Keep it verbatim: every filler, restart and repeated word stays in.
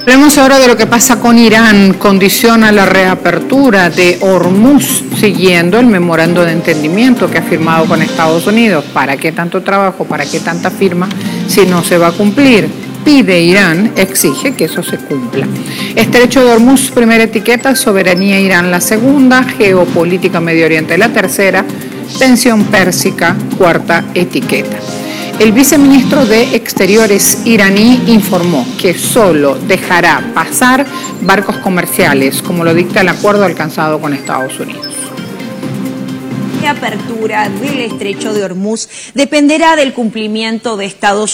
Hablemos ahora de lo que pasa con Irán. Condiciona la reapertura de Hormuz siguiendo el memorando de entendimiento que ha firmado con Estados Unidos. ¿Para qué tanto trabajo? ¿Para qué tanta firma si no se va a cumplir? Pide Irán, exige que eso se cumpla. Estrecho de Hormuz, primera etiqueta, soberanía Irán la segunda, geopolítica Medio Oriente la tercera, tensión pérsica, cuarta etiqueta. El viceministro de Exteriores iraní informó que solo dejará pasar barcos comerciales, como lo dicta el acuerdo alcanzado con Estados Unidos. La apertura del estrecho de Hormuz dependerá del cumplimiento de Estados Unidos.